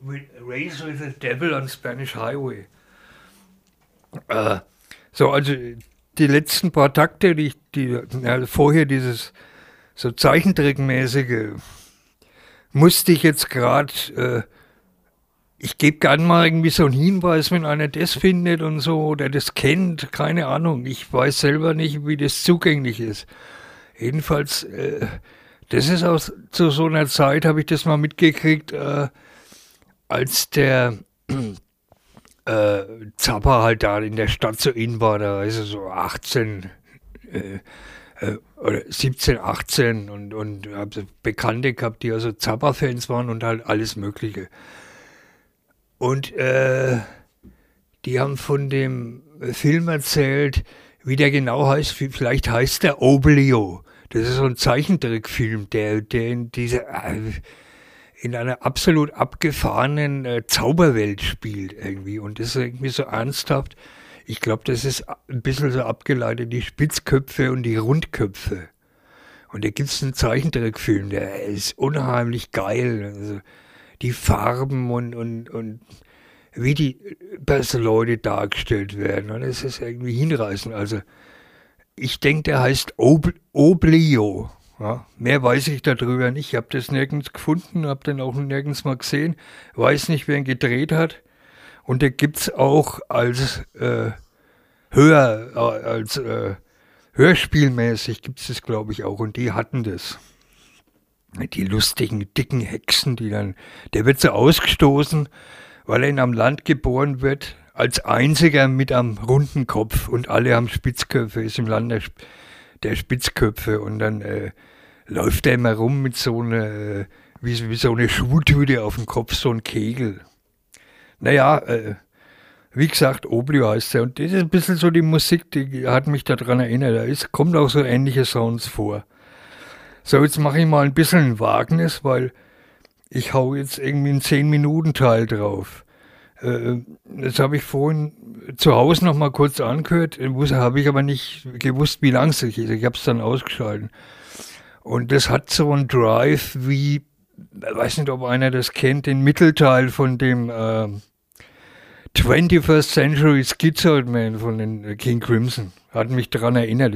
Race with the Devil on Spanish Highway. Also die letzten paar Takte, vorher dieses so Zeichentrickmäßige, musste ich jetzt gerade, ich gebe gern mal irgendwie so einen Hinweis, wenn einer das findet und so, oder das kennt, keine Ahnung. Ich weiß selber nicht, wie das zugänglich ist. Jedenfalls, das ist zu so einer Zeit, habe ich das mal mitgekriegt, als der Zappa halt da in der Stadt so in war, da ist er so 18 oder 17, 18 und habe so Bekannte gehabt, die also Zappa-Fans waren und halt alles Mögliche. Und die haben von dem Film erzählt, wie der genau heißt. Vielleicht heißt der Oblio. Das ist so ein Zeichentrickfilm, der in einer absolut abgefahrenen Zauberwelt spielt irgendwie. Und das ist irgendwie so ernsthaft. Ich glaube, das ist ein bisschen so abgeleitet, die Spitzköpfe und die Rundköpfe. Und da gibt es einen Zeichentrickfilm, der ist unheimlich geil. Also die Farben und wie die Leute dargestellt werden. Und es ist irgendwie hinreißend. Also ich denke, der heißt Oblio. Ja, mehr weiß ich darüber nicht. Ich habe das nirgends gefunden, habe den auch nirgends mal gesehen. Weiß nicht, wer ihn gedreht hat. Und der gibt es auch als Hörspielmäßig gibt es das, glaube ich, auch. Und die hatten das. Die lustigen, dicken Hexen, der wird so ausgestoßen, weil er am Land geboren wird, als einziger mit einem runden Kopf und alle haben Spitzköpfe, ist im Land der Spitzköpfe und dann läuft er immer rum mit so einer, wie so eine Schuhtüte auf dem Kopf, so ein Kegel. Naja, wie gesagt, Oblio heißt er und das ist ein bisschen so die Musik, die hat mich daran erinnert, kommt auch so ähnliche Sounds vor. So, jetzt mache ich mal ein bisschen ein Wagnis, weil ich hau jetzt irgendwie einen 10-Minuten-Teil drauf. Das habe ich vorhin zu Hause noch mal kurz angehört, habe ich aber nicht gewusst, wie lang es ist. Ich habe es dann ausgeschaltet. Und das hat so einen Drive wie, ich weiß nicht, ob einer das kennt, den Mittelteil von dem 21st Century Schizoid Man von den King Crimson. Hat mich daran erinnert.